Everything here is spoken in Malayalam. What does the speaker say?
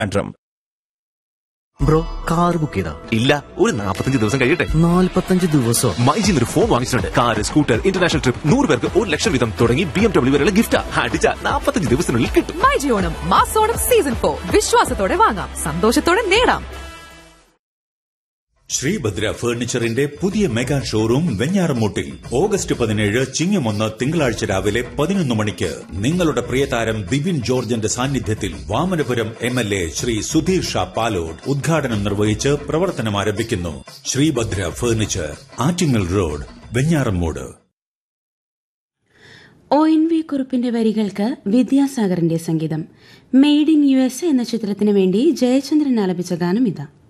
ബ്രോ, കാർ ബുക്ക് ചെയ്താ? ഇല്ല, ഒരു 45 ദിവസം കഴിയട്ടെ. 45 ദിവസം? മൈജിൽ ഒരു ഫോൺ വാങ്ങിച്ചിട്ടുണ്ട്. കാർ, സ്കൂട്ടർ, ഇന്റർനാഷണൽ ട്രിപ്പ്, 100 പേർക്ക് 1 ലക്ഷം വീതം തുടങ്ങി BMW വരെയുള്ള ഗിഫ്റ്റ് അടിച്ച 45 ദിവസത്തിനുള്ളിൽ കിട്ടും. മൈജി ഓണം മാസോണം സീസൺ 4 വിശ്വാസത്തോടെ വാങ്ങാം, സന്തോഷത്തോടെ നേടാം. ശ്രീഭദ്ര ഫർണിച്ചറിന്റെ പുതിയ മെഗാ ഷോറൂം വെഞ്ഞാറമൂട്ടിൽ ഓഗസ്റ്റ് 17 ചിങ്ങം 1 തിങ്കളാഴ്ച രാവിലെ 11 മണിക്ക് നിങ്ങളുടെ പ്രിയതാരം ബിബിൻ ജോർജിന്റെ സാന്നിധ്യത്തിൽ വാമനപുരം MLA ശ്രീ സുധീർ ഷാ പാലോട് ഉദ്ഘാടനം നിർവഹിച്ച് പ്രവർത്തനം ആരംഭിക്കുന്നു. Sreebhadra furniture, Attingal road, Venjaramoodu. ONV കുറുപ്പിന്റെ വരികൾക്ക് വിദ്യാസാഗറിന്റെ സംഗീതം. മെയ്ഡ് ഇൻ USA എന്ന ചിത്രത്തിനു വേണ്ടി ജയചന്ദ്രൻ ആലപിച്ച ഗാനം ഇതാ.